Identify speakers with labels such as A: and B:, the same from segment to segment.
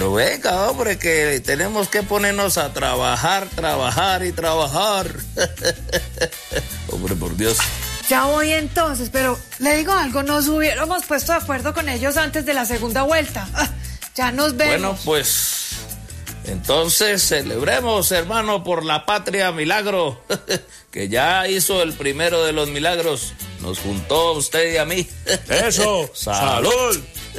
A: Pero venga, hombre, que tenemos que ponernos a trabajar y trabajar. Hombre, por Dios.
B: Ya voy entonces, pero le digo algo, nos hubiéramos puesto de acuerdo con ellos antes de la segunda vuelta. Ya nos vemos.
A: Bueno, pues entonces celebremos, hermano, por la patria milagro, que ya hizo el primero de los milagros. Nos juntó a usted y a mí.
C: Eso.
A: ¡Salud!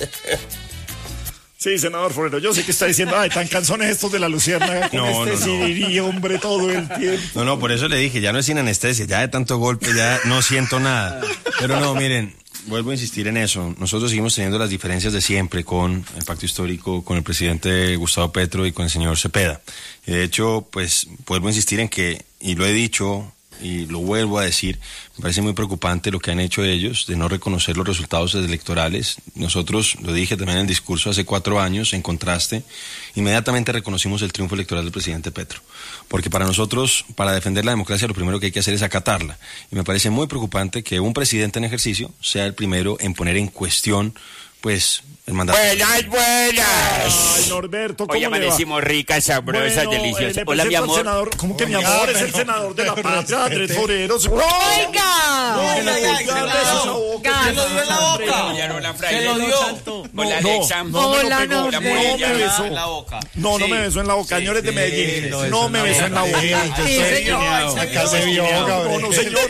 C: Sí, senador Forero, yo sé que está diciendo, ay, tan canzones estos de la luciérnaga, con sirirí, hombre, todo el tiempo.
D: No, por eso le dije, ya no es sin anestesia, ya de tanto golpe, ya no siento nada. Pero no, miren, vuelvo a insistir en eso. Nosotros seguimos teniendo las diferencias de siempre con el pacto histórico, con el presidente Gustavo Petro y con el señor Cepeda. Y de hecho, pues, vuelvo a insistir en que, y lo he dicho y lo vuelvo a decir, me parece muy preocupante lo que han hecho ellos de no reconocer los resultados electorales. Nosotros, lo dije también en el discurso hace 4 años, en contraste, inmediatamente reconocimos el triunfo electoral del presidente Petro. Porque para nosotros, para defender la democracia, lo primero que hay que hacer es acatarla. Y me parece muy preocupante que un presidente en ejercicio sea el primero en poner en cuestión, pues, el mandato.
E: Buenas.
C: Ay, Norberto, ¿cómo
E: hoy
C: le va?
E: amanecimos ricas, sabrosas, deliciosas. Hola, mi amor.
C: Senador, ¿cómo que mi amor? Es el senador de la patria, Andrés Forero.
B: ¡Oiga!
A: ¿Quién lo dio en la boca? ¿Se lo dio?
E: Hola, Alexa.
B: Hola, Norberto.
C: No me besó en la boca, señores de Medellín. No me besó en la boca.
B: Sí, señor.
C: Acá se vio, no, señor.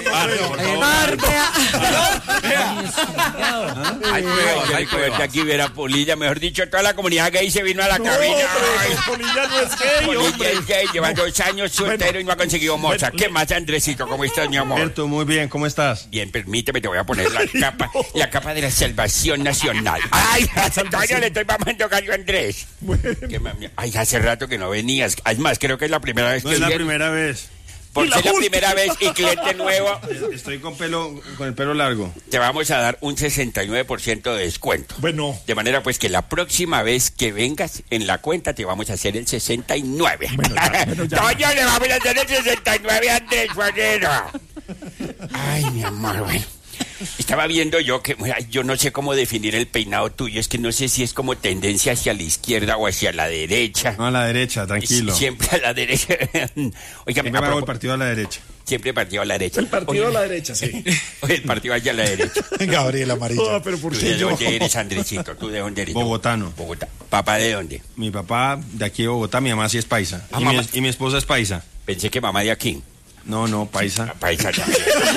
E: Aquí verá Polilla, mejor dicho, toda la comunidad gay se vino a la cabina.
C: Polilla no es gay,
E: Polilla
C: hombre.
E: es gay, lleva 2 años soltero y no ha conseguido moza. ¿Qué más, Andresito? ¿Cómo estás, mi amor?
D: Alberto, muy bien, ¿cómo estás?
E: Bien, permíteme, te voy a poner la capa de la salvación nacional. ¡Ay! Todavía le estoy mamando gallo a Andrés. Ay, hace rato que no venías. Es más, creo que es la primera vez
D: No
E: que
D: es la
E: vienes.
D: primera vez.
E: Porque es la primera vez y cliente nuevo.
D: Estoy con el pelo largo.
E: Te vamos a dar un 69% de descuento.
C: Bueno.
E: De manera pues que la próxima vez que vengas en la cuenta te vamos a hacer el 69. Toño, le vamos a hacer el 69 a Andrés Forero. Ay, mi amor, bueno. Estaba viendo yo que yo no sé cómo definir el peinado tuyo, es que no sé si es como tendencia hacia la izquierda o hacia la derecha.
D: No, a la derecha, tranquilo.
E: Siempre a la derecha. Oiga,
D: Siempre me hago el partido a la derecha.
E: Siempre partido a la derecha.
C: El partido a la derecha, sí.
E: El partido hacia la derecha.
C: Gabriel Amarilla. Pero ¿por
E: ¿Tú
C: qué
E: de
C: yo?
E: dónde eres, Andresito? ¿Tú de dónde eres?
D: Bogotano.
E: Bogotá. ¿Papá de dónde?
D: Mi papá de aquí de Bogotá, mi mamá sí es paisa.
E: Ah,
D: Y mi esposa es paisa.
E: Pensé que mamá de aquí.
D: No, paisa.
E: Paisa ya.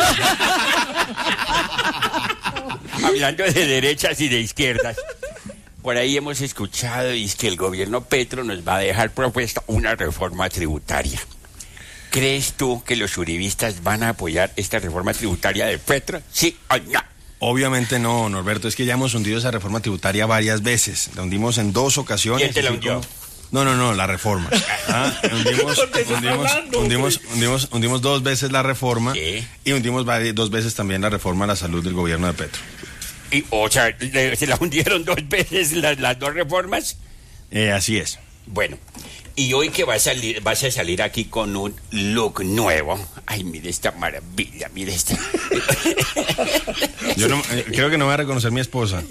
E: Hablando de derechas y de izquierdas, por ahí hemos escuchado y es que el gobierno Petro nos va a dejar propuesta una reforma tributaria. ¿Crees tú que los uribistas van a apoyar esta reforma tributaria de Petro? ¿Sí o no?
D: Obviamente no, Norberto, es que ya hemos hundido esa reforma tributaria varias veces. La hundimos en 2 ocasiones.
E: ¿Quién te la hundió?
D: No, la reforma. Hundimos 2 veces la reforma.
E: ¿Sí?
D: Y hundimos 2 veces también la reforma a la salud del gobierno de Petro.
E: Y, o sea, ¿se la hundieron 2 veces las 2 reformas?
D: Así es.
E: Bueno, y hoy que vas a salir aquí con un look nuevo. Ay, mire esta maravilla, mire esta.
D: Yo creo que no va a reconocer mi esposa.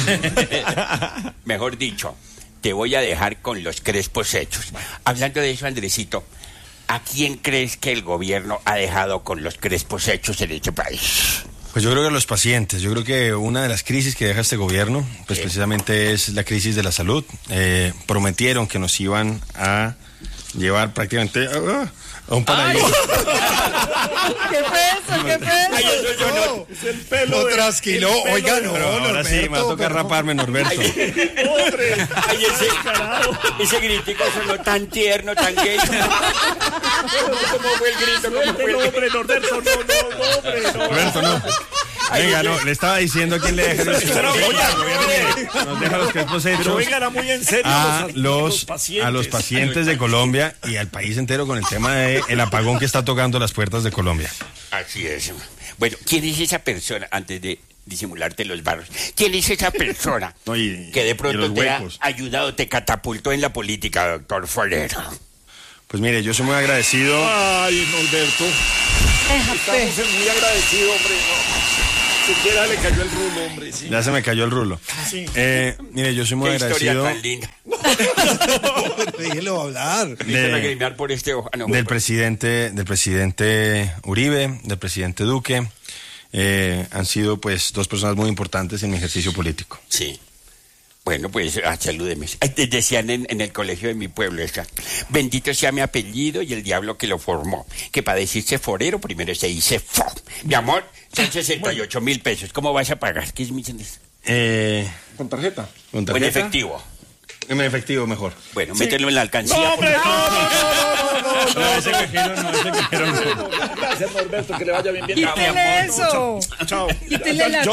E: Mejor dicho, te voy a dejar con los crespos hechos. Hablando de eso, Andresito, ¿a quién crees que el gobierno ha dejado con los crespos hechos en este país?
D: Pues yo creo que los pacientes. Yo creo que una de las crisis que deja este gobierno, pues precisamente es la crisis de la salud. Prometieron que nos iban a llevar prácticamente a un paraíso.
B: ¿Qué peso?
E: Ay, eso yo no.
C: Es el pelo.
F: Lo trasquiló. Oiga, no,
D: Pero ahora sí, me va a tocar raparme, Norberto.
E: Ay, ese gritico sonó tan tierno, tan gay. ¿Cómo fue el grito? ¿Cómo fue el grito?
C: Hombre, Norberto, no.
D: Norberto, no. Venga, no, le estaba diciendo a quién le deja nos deja los crespos hechos.
C: Pero venga, era muy en serio.
D: A los pacientes de Colombia y al país entero con el tema del apagón que está tocando las puertas de Colombia.
E: Así es. Bueno, ¿quién es esa persona, antes de disimularte los barros? ¿Quién es esa persona
D: No,
E: que de pronto te ha ayudado, te catapultó en la política, doctor Forero?
D: Pues mire, yo soy muy agradecido.
C: Ay, Norberto. Estamos muy agradecidos, hombre. Siquiera le cayó el rulo, hombre. Sí.
D: Ya se me cayó el rulo.
C: Sí.
D: Mire, yo soy muy
E: Qué historia
D: agradecido.
E: tan linda.
F: Déjelo hablar.
E: Por este ojo.
D: Del presidente Uribe, del presidente Duque. Han sido pues dos personas muy importantes en mi ejercicio político.
E: Sí. Bueno, pues salúdeme. Decían en el colegio de mi pueblo bendito sea mi apellido y el diablo que lo formó. Que para decirse forero primero se dice fo. Mi amor, son 68,000 pesos. ¿Cómo vas a pagar? ¿Qué es mi
C: ¿Con tarjeta?
E: ¿O en efectivo?
D: En efectivo mejor.
E: Bueno, mételo en la alcancía.
C: ¡No, hombre!
D: No, ese cajero no.
C: Gracias, Norberto, que le vaya bien.
B: Quítele eso.
C: Chao.
B: Quítele la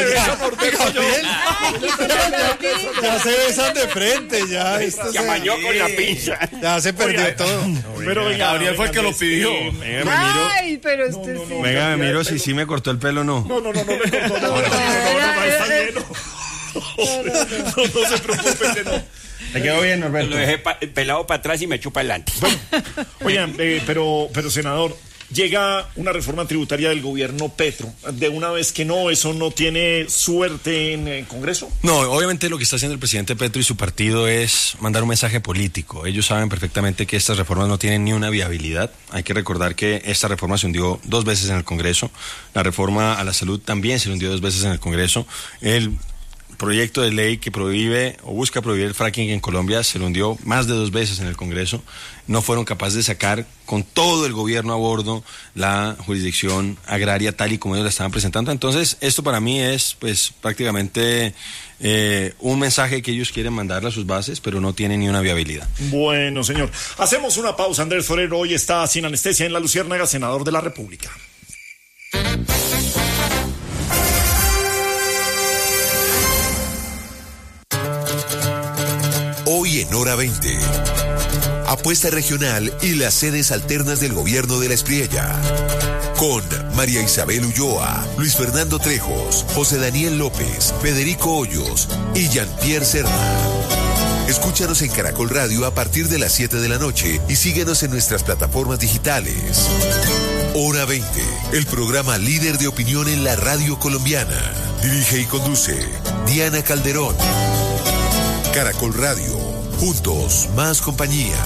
F: Ya se besan de frente, ya.
E: Se amañó con la pinza.
F: Ya se perdió todo.
C: Pero venga,
D: Gabriel fue el que lo pidió.
B: Ay, pero este sí.
D: Venga, me miro si sí me cortó el pelo o no.
C: No, me cortó. No, está lleno. No se preocupen que no.
D: Te quedó bien, Norberto.
E: Lo dejé pelado para atrás y me chupa adelante.
C: Bueno, oigan, pero senador, llega una reforma tributaria del gobierno Petro. De una vez que no, ¿eso no tiene suerte en el Congreso?
D: No, obviamente lo que está haciendo el presidente Petro y su partido es mandar un mensaje político. Ellos saben perfectamente que estas reformas no tienen ni una viabilidad. Hay que recordar que esta reforma se hundió 2 veces en el Congreso. La reforma a la salud también se hundió 2 veces en el Congreso. El proyecto de ley que prohíbe o busca prohibir el fracking en Colombia se lo hundió más de 2 veces en el Congreso. No fueron capaces de sacar con todo el gobierno a bordo la jurisdicción agraria tal y como ellos la estaban presentando. Entonces, esto para mí es pues prácticamente un mensaje que ellos quieren mandarle a sus bases, pero no tiene ni una viabilidad.
C: Bueno, señor. Hacemos una pausa. Andrés Forero hoy está sin anestesia en La Luciérnaga, senador de la República.
G: Hoy en Hora 20. Apuesta regional y las sedes alternas del gobierno de La Espriella. Con María Isabel Ulloa, Luis Fernando Trejos, José Daniel López, Federico Hoyos y Jean-Pierre Serna. Escúchanos en Caracol Radio a partir de las 7 de la noche y síguenos en nuestras plataformas digitales. Hora 20, el programa líder de opinión en la radio colombiana. Dirige y conduce Diana Calderón. Caracol Radio, juntos, más compañía.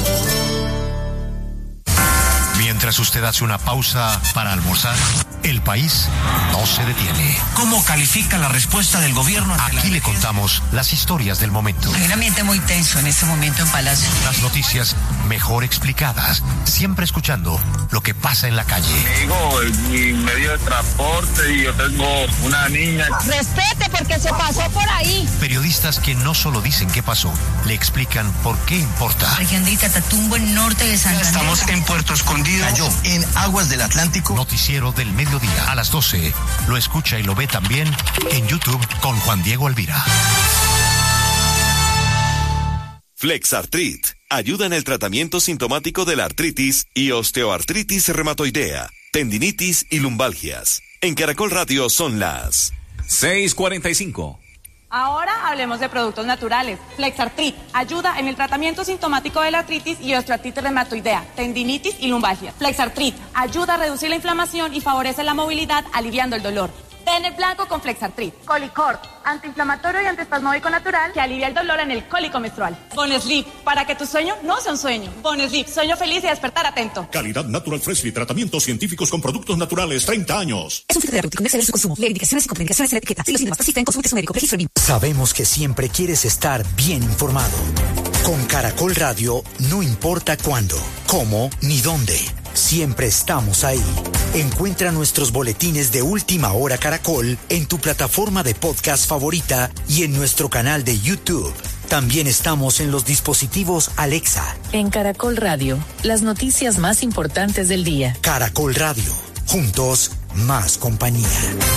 H: Mientras usted hace una pausa para almorzar, el país no se detiene.
I: ¿Cómo califica la respuesta del gobierno?
H: Aquí le contamos las historias del momento.
I: Hay un ambiente muy tenso en este momento en Palacio.
H: Las noticias mejor explicadas, siempre escuchando lo que pasa en la calle.
J: Digo, mi medio de transporte y yo tengo una niña.
K: Respete porque se pasó por ahí.
H: Periodistas que no solo dicen qué pasó, le explican por qué importa.
I: Región de Catatumbo, en norte de Santander.
F: Estamos en Puerto Escondido.
H: Cayó
F: en aguas del Atlántico.
H: Noticiero del mediodía a las 12. Lo escucha y lo ve también en YouTube con Juan Diego Alvira.
L: Flexartrit ayuda en el tratamiento sintomático de la artritis y osteoartritis reumatoidea, tendinitis y lumbalgias. En Caracol Radio son las
M: 6:45.
K: Ahora hablemos de productos naturales. Flexartrit ayuda en el tratamiento sintomático de la artritis y osteoartritis reumatoidea, tendinitis y lumbalgia. Flexartrit ayuda a reducir la inflamación y favorece la movilidad, aliviando el dolor. Ten el blanco con Flexartrit. Colicort, antiinflamatorio y antiespasmódico natural que alivia el dolor en el cólico menstrual. Bonesleep, para que tu sueño no sea un sueño. Bonesleep, sueño feliz y despertar atento.
N: Calidad Natural Freshly, tratamientos científicos con productos naturales, 30 años.
O: Es un filtro terapéutico, no exceder su consumo. Lee indicaciones y contraindicaciones en la etiqueta. Si los síntomas persisten, consulte a su médico. Registro BIM.
P: Sabemos que siempre quieres estar bien informado. Con Caracol Radio, no importa cuándo, cómo ni dónde. Siempre estamos ahí. Encuentra nuestros boletines de Última Hora Caracol en tu plataforma de podcast favorita y en nuestro canal de YouTube. También estamos en los dispositivos Alexa.
Q: En Caracol Radio, las noticias más importantes del día.
P: Caracol Radio, juntos, más compañía.